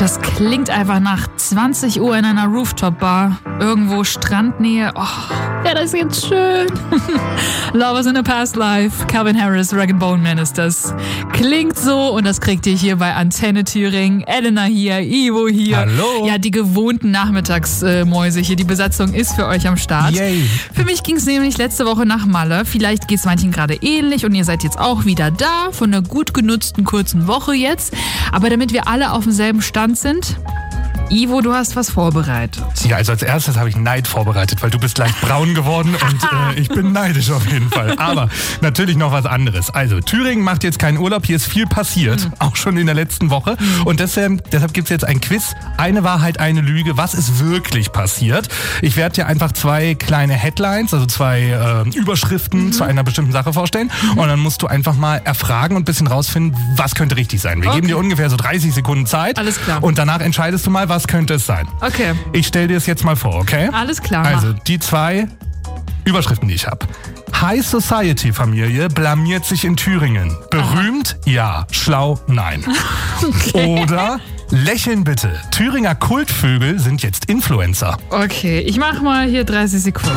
Das klingt einfach nach 20 Uhr in einer Rooftop-Bar. Irgendwo Strandnähe. Oh, wäre das jetzt schön. Lovers in a Past Life. Calvin Harris, Rag & Bone Man ist das. Klingt so und das kriegt ihr hier bei Antenne Thüringen. Elena hier, Ivo hier. Hallo. Ja, die gewohnten Nachmittagsmäuse hier. Die Besatzung ist für euch am Start. Yay. Für mich ging es nämlich letzte Woche nach Malle. Vielleicht geht es manchen gerade ähnlich und ihr seid jetzt auch wieder da. Von einer gut genutzten kurzen Woche jetzt. Aber damit wir alle auf demselben Stand sind, Ivo, du hast was vorbereitet. Ja, also als erstes habe ich Neid vorbereitet, weil du bist leicht braun geworden und ich bin neidisch auf jeden Fall. Aber natürlich noch was anderes. Also Thüringen macht jetzt keinen Urlaub, hier ist viel passiert, auch schon in der letzten Woche. Und deshalb gibt es jetzt ein Quiz, eine Wahrheit, eine Lüge. Was ist wirklich passiert? Ich werde dir einfach 2 kleine Headlines, also 2 Überschriften zu einer bestimmten Sache vorstellen. Und dann musst du einfach mal erfragen und ein bisschen rausfinden, was könnte richtig sein. Wir geben dir ungefähr so 30 Sekunden Zeit. Alles klar. Und danach entscheidest du mal, was könnte es sein. Okay. Ich stelle dir es jetzt mal vor, okay? Alles klar. Also die 2 Überschriften, die ich habe. High Society Familie blamiert sich in Thüringen. Berühmt? Ja. Schlau? Nein. Okay. Oder lächeln bitte. Thüringer Kultvögel sind jetzt Influencer. Okay, ich mache mal hier 30 Sekunden.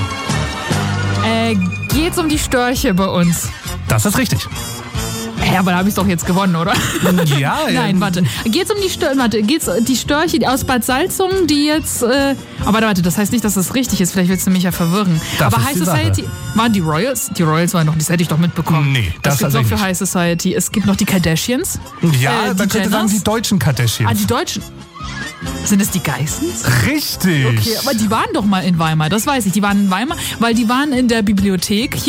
Geht's um die Störche bei uns? Das ist richtig. Ja, aber da habe ich doch jetzt gewonnen, oder? Ja. Nein, warte. Geht's um die Störche aus Bad Salzungen, die jetzt... Aber warte, das heißt nicht, dass das richtig ist. Vielleicht willst du mich ja verwirren. Das aber ist High die Society... Sache. Waren die Royals? Die Royals waren noch... Das hätte ich doch mitbekommen. Nee, das gibt's noch tatsächlich für High Society. Es gibt noch die Kardashians. Ja, die man könnte sagen, Jenners. die deutschen Kardashians. Die Deutschen... Sind es die Geissens? Richtig. Okay, aber die waren doch mal in Weimar, das weiß ich. Die waren in Weimar, weil die waren in der Bibliothek hier